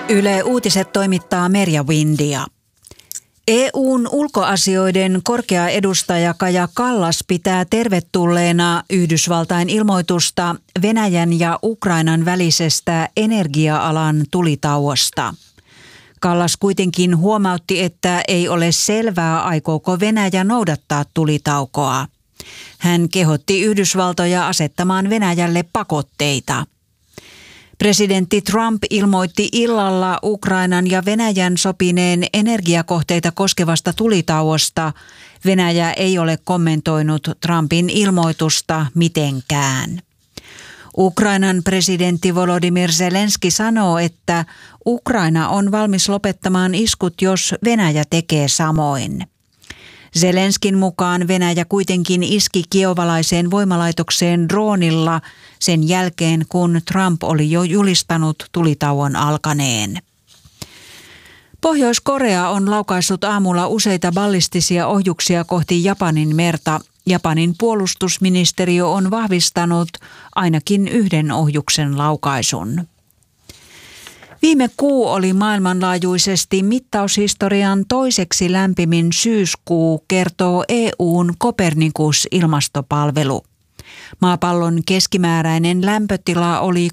Yle Uutiset toimittaa Merja Windia. EU:n ulkoasioiden korkea edustaja Kaja Kallas pitää tervetulleena Yhdysvaltain ilmoitusta Venäjän ja Ukrainan välisestä energia-alan tulitauosta. Kallas kuitenkin huomautti, että ei ole selvää, aikooko Venäjä noudattaa tulitaukoa. Hän kehotti Yhdysvaltoja asettamaan Venäjälle pakotteita. Presidentti Trump ilmoitti illalla Ukrainan ja Venäjän sopineen energiakohteita koskevasta tulitauosta. Venäjä ei ole kommentoinut Trumpin ilmoitusta mitenkään. Ukrainan presidentti Volodymyr Zelenski sanoo, että Ukraina on valmis lopettamaan iskut, jos Venäjä tekee samoin. Zelenskin mukaan Venäjä kuitenkin iski kiovalaiseen voimalaitokseen droonilla sen jälkeen, kun Trump oli jo julistanut tulitauon alkaneen. Pohjois-Korea on laukaissut aamulla useita ballistisia ohjuksia kohti Japanin merta. Japanin puolustusministeriö on vahvistanut ainakin yhden ohjuksen laukaisun. Viime kuu oli maailmanlaajuisesti mittaushistorian toiseksi lämpimin syyskuu, kertoo EU:n Copernicus-ilmastopalvelu. Maapallon keskimääräinen lämpötila oli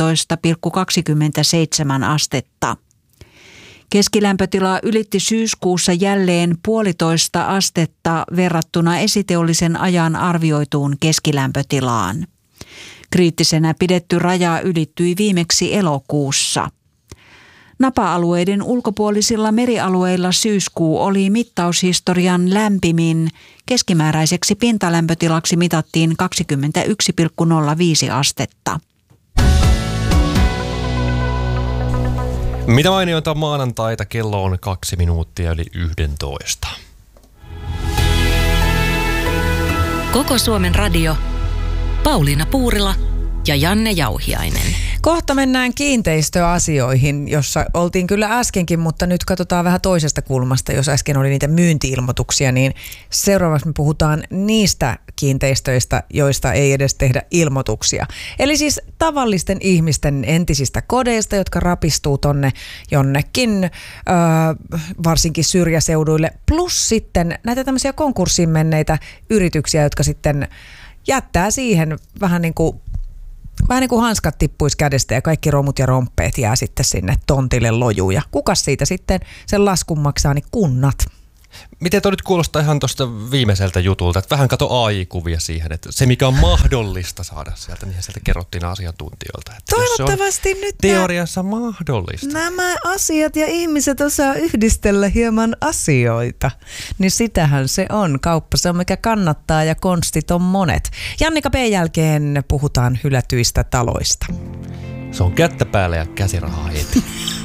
16,27 astetta. Keskilämpötila ylitti syyskuussa jälleen 1,5 astetta verrattuna esiteollisen ajan arvioituun keskilämpötilaan. Kriittisenä pidetty raja ylittyi viimeksi elokuussa. Napa-alueiden ulkopuolisilla merialueilla syyskuu oli mittaushistorian lämpimin. Keskimääräiseksi pintalämpötilaksi mitattiin 21,05 astetta. Mitä mainioita maanantaita, kello on 2 minuuttia yli 11. Koko Suomen radio, Pauliina Puurila ja Janne Jauhiainen. Kohta mennään kiinteistöasioihin, jossa oltiin kyllä äskenkin, mutta nyt katsotaan vähän toisesta kulmasta. Jos äsken oli niitä myynti-ilmoituksia, niin seuraavaksi me puhutaan niistä kiinteistöistä, joista ei edes tehdä ilmoituksia. Eli siis tavallisten ihmisten entisistä kodeista, jotka rapistuu tonne jonnekin, varsinkin syrjäseuduille. Plus sitten näitä tämmöisiä konkurssiin menneitä yrityksiä, jotka sitten jättää siihen vähän niin kuin hanskat tippuisi kädestä ja kaikki romut ja romppeet jää sitten sinne tontille lojuun. Ja kukas siitä sitten sen laskun maksaa, niin kunnat. Miten toi nyt kuulostaa ihan tuosta viimeiseltä jutulta, että vähän kato AI-kuvia siihen, että se mikä on mahdollista saada sieltä, niin sieltä kerrottiin asiantuntijoilta. Että toivottavasti nyt teoriassa mahdollista. Nämä asiat ja ihmiset osaa yhdistellä hieman asioita, niin sitähän se on. Kauppa se on mikä kannattaa ja konstit on monet. Jannika B. jälkeen puhutaan hylätyistä taloista. Se on kättä päällä ja käsirahaa heti.